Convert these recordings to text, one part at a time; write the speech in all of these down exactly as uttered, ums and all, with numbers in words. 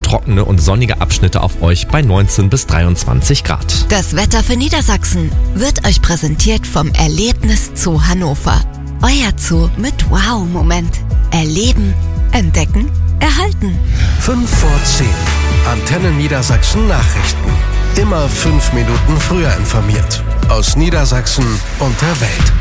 trockene und sonnige Abschnitte auf euch bei neunzehn bis dreiundzwanzig Grad. Das Wetter für Niedersachsen wird euch präsentiert vom Erlebnis Zoo Hannover. Euer Zoo mit Wow-Moment. Erleben, entdecken, erhalten. fünf vor zehn. Antenne Niedersachsen Nachrichten. Immer fünf Minuten früher informiert. Aus Niedersachsen und der Welt.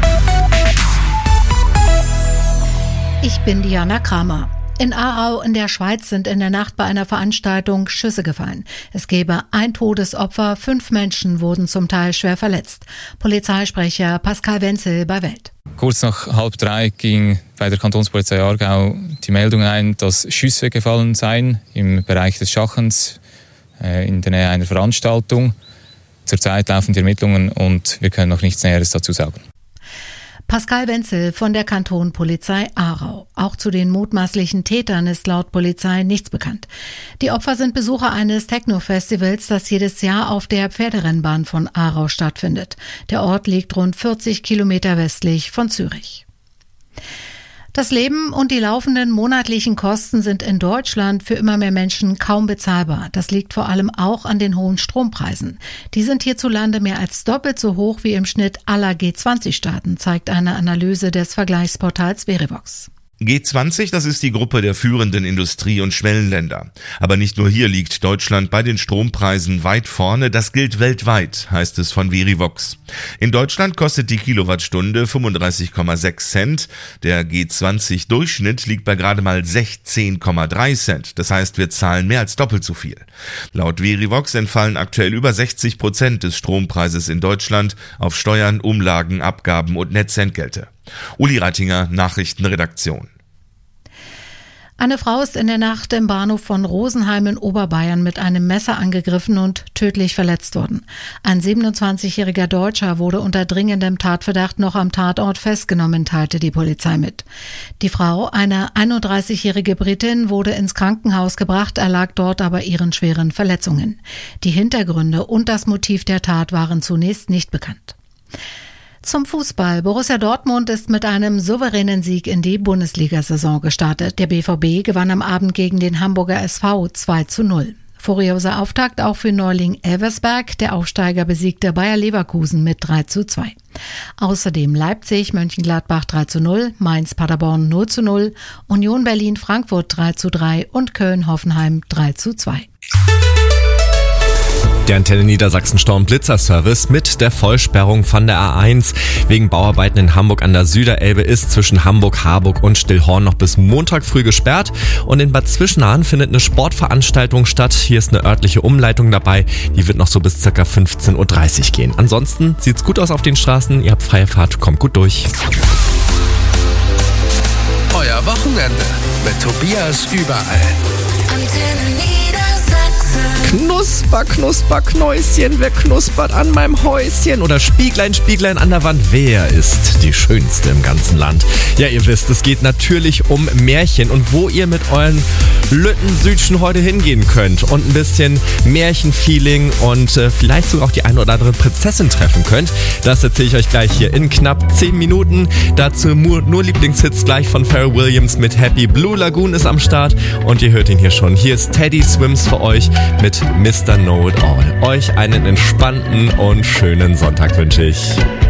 Ich bin Diana Kramer. In Aarau in der Schweiz sind in der Nacht bei einer Veranstaltung Schüsse gefallen. Es gebe ein Todesopfer, fünf Menschen wurden zum Teil schwer verletzt. Polizeisprecher Pascal Wenzel bei Welt. Kurz nach halb drei ging bei der Kantonspolizei Aargau die Meldung ein, dass Schüsse gefallen seien im Bereich des Schachens äh, in der Nähe einer Veranstaltung. Zurzeit laufen die Ermittlungen und wir können noch nichts Näheres dazu sagen. Pascal Wenzel von der Kantonpolizei Aarau. Auch zu den mutmaßlichen Tätern ist laut Polizei nichts bekannt. Die Opfer sind Besucher eines Techno-Festivals, das jedes Jahr auf der Pferderennbahn von Aarau stattfindet. Der Ort liegt rund vierzig Kilometer westlich von Zürich. Das Leben und die laufenden monatlichen Kosten sind in Deutschland für immer mehr Menschen kaum bezahlbar. Das liegt vor allem auch an den hohen Strompreisen. Die sind hierzulande mehr als doppelt so hoch wie im Schnitt aller G zwanzig Staaten, zeigt eine Analyse des Vergleichsportals Verivox. G zwanzig, das ist die Gruppe der führenden Industrie- und Schwellenländer. Aber nicht nur hier liegt Deutschland bei den Strompreisen weit vorne, das gilt weltweit, heißt es von Verivox. In Deutschland kostet die Kilowattstunde fünfunddreißig Komma sechs Cent, der G zwanzig Durchschnitt liegt bei gerade mal sechzehn Komma drei Cent, das heißt wir zahlen mehr als doppelt so viel. Laut Verivox entfallen aktuell über sechzig Prozent des Strompreises in Deutschland auf Steuern, Umlagen, Abgaben und Netzentgelte. Uli Reitinger, Nachrichtenredaktion. Eine Frau ist in der Nacht im Bahnhof von Rosenheim in Oberbayern mit einem Messer angegriffen und tödlich verletzt worden. Ein siebenundzwanzigjähriger Deutscher wurde unter dringendem Tatverdacht noch am Tatort festgenommen, teilte die Polizei mit. Die Frau, eine einunddreißigjährige Britin, wurde ins Krankenhaus gebracht, erlag dort aber ihren schweren Verletzungen. Die Hintergründe und das Motiv der Tat waren zunächst nicht bekannt. Zum Fußball. Borussia Dortmund ist mit einem souveränen Sieg in die Bundesliga-Saison gestartet. Der B V B gewann am Abend gegen den Hamburger S V zwei zu null. Furioser Auftakt auch für Neuling Elversberg. Der Aufsteiger besiegte Bayer Leverkusen mit drei zu zwei. Außerdem Leipzig, Mönchengladbach drei zu null, Mainz Paderborn null zu null, Union Berlin Frankfurt drei zu drei und Köln Hoffenheim drei zu zwei. Der Antenne Niedersachsen Sturm Blitzer Service mit der Vollsperrung von der A eins wegen Bauarbeiten in Hamburg an der Süderelbe ist zwischen Hamburg, Harburg und Stillhorn noch bis Montag früh gesperrt. Und in Bad Zwischenahn findet eine Sportveranstaltung statt. Hier ist eine örtliche Umleitung dabei. Die wird noch so bis ca. fünfzehn Uhr dreißig gehen. Ansonsten sieht's gut aus auf den Straßen. Ihr habt freie Fahrt, kommt gut durch. Euer Wochenende mit Tobias überall. Antenne Niedersachsen. Knusper, Knusper, Knäuschen, wer knuspert an meinem Häuschen? Oder Spieglein, Spieglein an der Wand, wer ist die Schönste im ganzen Land? Ja, ihr wisst, es geht natürlich um Märchen und wo ihr mit euren Lütten-Südchen heute hingehen könnt und ein bisschen Märchenfeeling und äh, vielleicht sogar auch die eine oder andere Prinzessin treffen könnt. Das erzähle ich euch gleich hier in knapp zehn Minuten. Dazu nur, nur Lieblingshits gleich von Pharrell Williams mit Happy. Blue Lagoon ist am Start und ihr hört ihn hier schon. Hier ist Teddy Swims für euch mit Mister Know It All. Euch einen entspannten und schönen Sonntag wünsche ich.